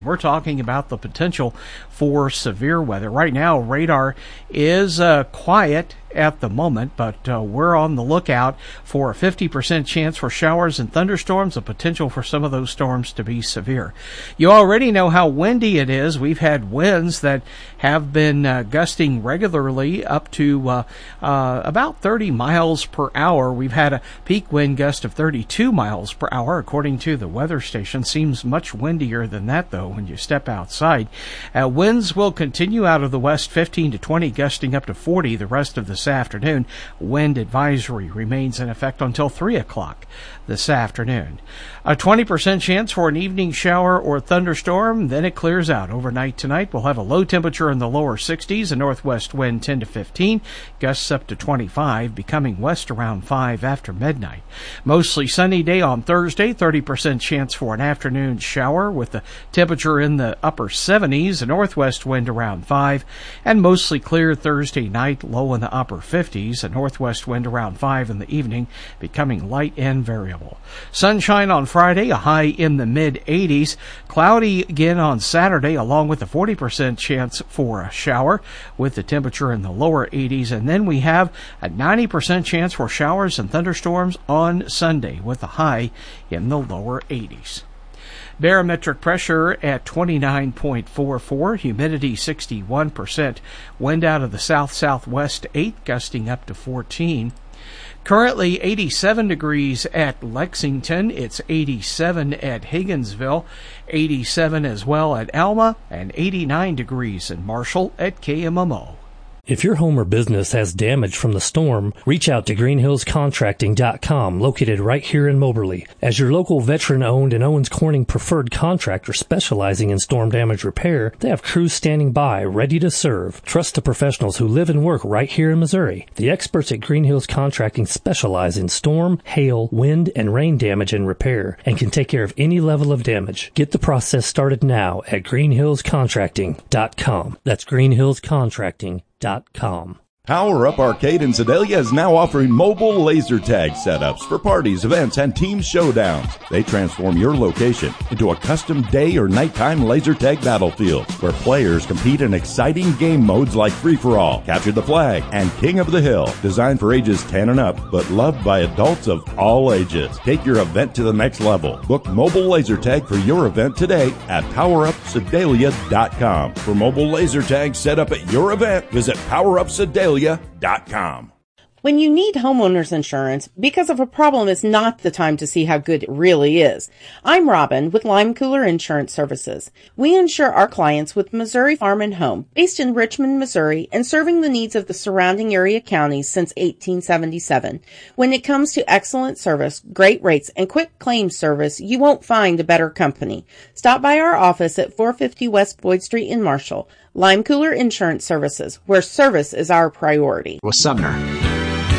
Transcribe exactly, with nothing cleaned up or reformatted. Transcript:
We're talking about the potential for severe weather. Right now, radar is uh, quiet at the moment, but uh, we're on the lookout for a fifty percent chance for showers and thunderstorms, a potential for some of those storms to be severe. You already know how windy it is. We've had winds that have been uh, gusting regularly up to uh, uh, about thirty miles per hour. We've had a peak wind gust of thirty-two miles per hour, according to the weather station. Seems much windier than that, though, when you step outside. Uh, winds will continue out of the west, fifteen to twenty, gusting up to forty the rest of the this afternoon. Wind advisory remains in effect until three o'clock this afternoon. A twenty percent chance for an evening shower or thunderstorm, then it clears out. Overnight tonight, we'll have a low temperature in the lower sixties, a northwest wind ten to fifteen, gusts up to twenty-five, becoming west around five after midnight. Mostly sunny day on Thursday, thirty percent chance for an afternoon shower with the temperature in the upper seventies, a northwest wind around five, and mostly clear Thursday night, low in the upper fifties, a northwest wind around five in the evening, becoming light and variable. Sunshine on Friday, a high in the mid-eighties. Cloudy again on Saturday, along with a forty percent chance for a shower, with the temperature in the lower eighties. And then we have a ninety percent chance for showers and thunderstorms on Sunday, with a high in the lower eighties. Barometric pressure at twenty-nine point four four, humidity sixty-one percent, wind out of the south-southwest eight, gusting up to fourteen. Currently eighty-seven degrees at Lexington, it's eighty-seven at Higginsville, eighty-seven as well at Alma, and eighty-nine degrees in Marshall at K M M O. If your home or business has damage from the storm, reach out to green hills contracting dot com, located right here in Moberly. As your local veteran-owned and Owens Corning preferred contractor specializing in storm damage repair, they have crews standing by, ready to serve. Trust the professionals who live and work right here in Missouri. The experts at Green Hills Contracting specialize in storm, hail, wind, and rain damage and repair, and can take care of any level of damage. Get the process started now at green hills contracting dot com. That's green hills contracting dot com. Power Up Arcade in Sedalia is now offering mobile laser tag setups for parties, events, and team showdowns. They transform your location into a custom day or nighttime laser tag battlefield where players compete in exciting game modes like Free-for-All, Capture the Flag, and King of the Hill. Designed for ages ten and up, but loved by adults of all ages. Take your event to the next level. Book mobile laser tag for your event today at power up sedalia dot com. For mobile laser tag set up at your event, visit power up sedalia dot com. When you need homeowners insurance, because of a problem is not the time to see how good it really is. I'm Robin with Lime Cooler Insurance Services. We insure our clients with Missouri Farm and Home, based in Richmond, Missouri, and serving the needs of the surrounding area counties since eighteen seventy-seven. When it comes to excellent service, great rates, and quick claims service, you won't find a better company. Stop by our office at four fifty West Boyd Street in Marshall. Lime Cooler Insurance Services, where service is our priority. With Sumner,